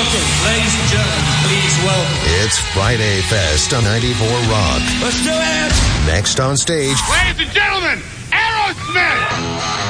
welcome, ladies and gentlemen, please welcome. It's Friday Fest on 94 Rock. Let's do it! Next on stage, ladies and gentlemen, Aerosmith!